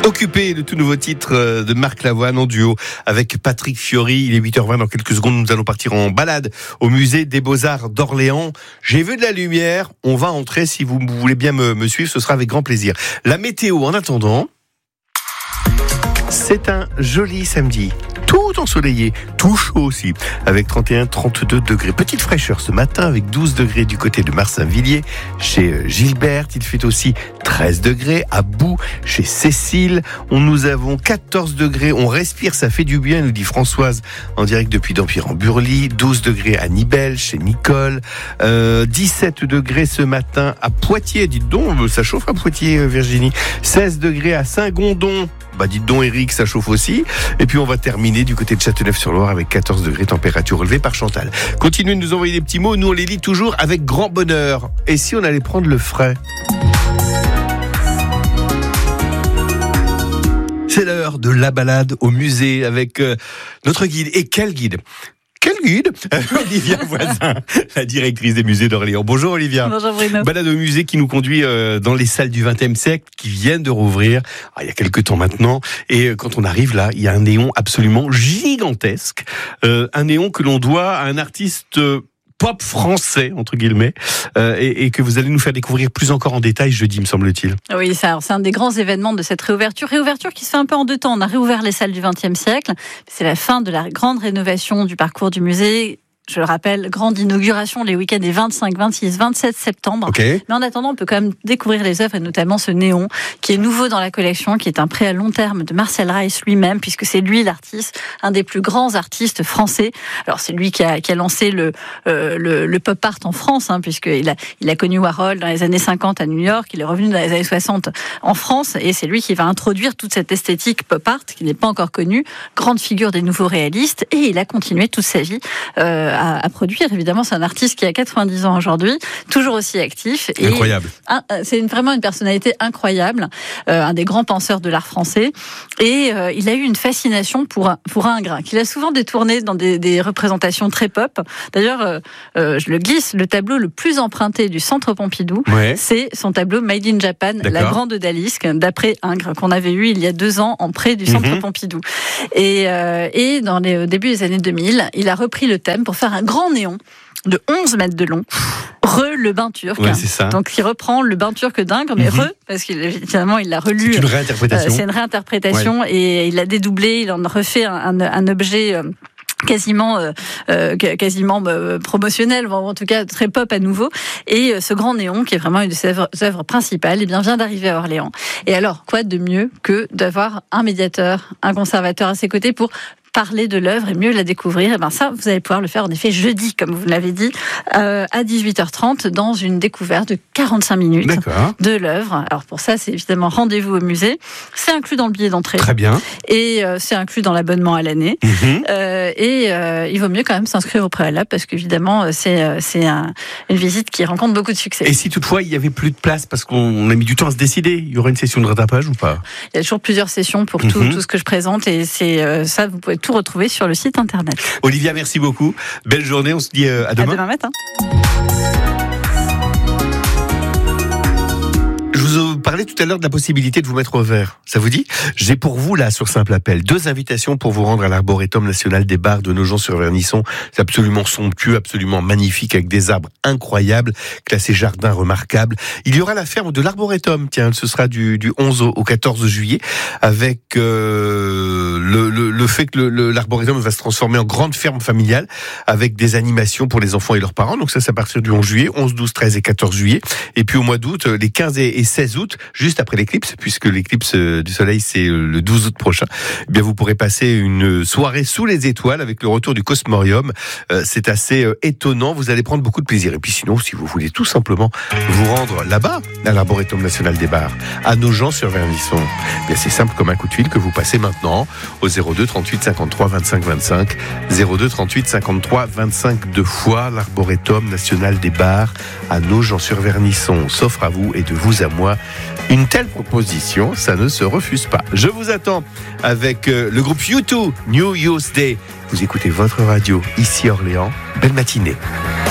Occupé, le tout nouveau titre de Marc Lavoine en duo avec Patrick Fiori. Il est 8h20, dans quelques secondes nous allons partir en balade au musée des Beaux-Arts d'Orléans. J'ai vu de la lumière, on va entrer, si vous voulez bien me suivre, ce sera avec grand plaisir. La météo en attendant, c'est un joli samedi. Tout ensoleillé, tout chaud aussi, avec 31-32 degrés. Petite fraîcheur ce matin avec 12 degrés du côté de Marsainvilliers. Chez Gilberte, il fait aussi 13 degrés. À Boux, chez Cécile, nous avons 14 degrés. On respire, ça fait du bien, nous dit Françoise, en direct depuis Dampierre-en-Burly. 12 degrés à Nibelles, chez Nicole. 17 degrés ce matin à Poitiers. Dites donc, ça chauffe à Poitiers, Virginie. 16 degrés à Saint-Gondon. Dites donc Eric, ça chauffe aussi. Et puis on va terminer du côté de Châteauneuf-sur-Loire avec 14 degrés, température relevée par Chantal. Continuez de nous envoyer des petits mots, nous on les lit toujours avec grand bonheur. Et si on allait prendre le frais ? C'est l'heure de la balade au musée avec notre guide. Et quel guide ? Quel guide ? Olivia Voisin, la directrice des musées d'Orléans. Bonjour Olivia. Bonjour Bruno. Balade au musée qui nous conduit dans les salles du XXe siècle qui viennent de rouvrir il y a quelques temps maintenant. Et quand on arrive là, il y a un néon absolument gigantesque. Un néon que l'on doit à un artiste pop français, entre guillemets, et que vous allez nous faire découvrir plus encore en détail jeudi, me semble-t-il. Oui, c'est un des grands événements de cette réouverture. Réouverture qui se fait un peu en deux temps. On a réouvert les salles du XXe siècle. C'est la fin de la grande rénovation du parcours du musée. Je le rappelle, grande inauguration les week-ends des 25, 26, 27 septembre. Okay. Mais en attendant, on peut quand même découvrir les œuvres et notamment ce néon qui est nouveau dans la collection, qui est un prêt à long terme de Marcel Reiss lui-même, puisque c'est lui l'artiste, un des plus grands artistes français. Alors c'est lui qui a lancé le pop art en France, puisqu'il a connu Warhol dans les années 50 à New York, il est revenu dans les années 60 en France, et c'est lui qui va introduire toute cette esthétique pop art qui n'est pas encore connue, grande figure des nouveaux réalistes, et il a continué toute sa vie à produire. Évidemment, c'est un artiste qui a 90 ans aujourd'hui, toujours aussi actif. Et incroyable. C'est vraiment une personnalité incroyable, un des grands penseurs de l'art français. Et il a eu une fascination pour Ingres, qu'il a souvent détourné dans des représentations très pop. D'ailleurs, je le glisse, le tableau le plus emprunté du Centre Pompidou, c'est son tableau Made in Japan, La Grande Odalisque, d'après Ingres, qu'on avait eu il y a 2 ans en prêt du Centre Pompidou. Et dans au début des années 2000, il a repris le thème pour faire un grand néon de 11 mètres de long. Le bain turc. Ouais, c'est ça. Donc il reprend le bain turc d'Ingres, mais parce qu'il l'a relu. C'est une réinterprétation. C'est une réinterprétation et il l'a dédoublé, il en a refait un objet quasiment promotionnel, ou en tout cas très pop à nouveau. Et ce grand néon, qui est vraiment une de ses œuvres principales, vient d'arriver à Orléans. Et alors, quoi de mieux que d'avoir un médiateur, un conservateur à ses côtés pour parler de l'œuvre et mieux la découvrir. Et ça, vous allez pouvoir le faire en effet jeudi, comme vous l'avez dit, à 18h30, dans une découverte de 45 minutes de l'œuvre. Alors pour ça, c'est évidemment rendez-vous au musée. C'est inclus dans le billet d'entrée. Très bien. Et c'est inclus dans l'abonnement à l'année. Il vaut mieux quand même s'inscrire au préalable, parce qu'évidemment, c'est une visite qui rencontre beaucoup de succès. Et si toutefois, il n'y avait plus de place, parce qu'on a mis du temps à se décider, il y aurait une session de rattrapage ou pas ? Il y a toujours plusieurs sessions pour tout ce que je présente, et c'est ça, vous pouvez tout retrouver sur le site internet. Olivia, merci beaucoup. Belle journée, on se dit à demain. À demain matin. Je vous parlais tout à l'heure de la possibilité de vous mettre au vert. Ça vous dit ? J'ai pour vous, là, sur simple appel, 2 invitations pour vous rendre à l'Arboretum National des Bars de Nogent-sur-Vernisson. C'est absolument somptueux, absolument magnifique, avec des arbres incroyables, classés jardin remarquable. Il y aura la ferme de l'Arboretum, tiens, ce sera du 11 au 14 juillet, avec le fait que l'Arboretum va se transformer en grande ferme familiale, avec des animations pour les enfants et leurs parents. Donc ça, c'est à partir du 11 juillet, 11, 12, 13 et 14 juillet. Et puis au mois d'août, les 15 et 16 août, juste après l'éclipse, puisque l'éclipse du soleil, c'est le 12 août prochain, eh bien vous pourrez passer une soirée sous les étoiles avec le retour du Cosmorium. C'est assez étonnant, vous allez prendre beaucoup de plaisir. Et puis sinon, si vous voulez tout simplement vous rendre là-bas, à l'Arboretum National des Bars, à Nogent-sur-Vernisson, eh bien c'est simple comme un coup de fil que vous passez maintenant au 02 38 53 25 25, 02 38 53 25 2 fois l'Arboretum National des Bars à Nogent-sur-Vernisson s'offre à vous et de vous à moi. Une telle proposition, ça ne se refuse pas. Je vous attends avec le groupe U2, New Year's Day. Vous écoutez votre radio ici Orléans. Belle matinée.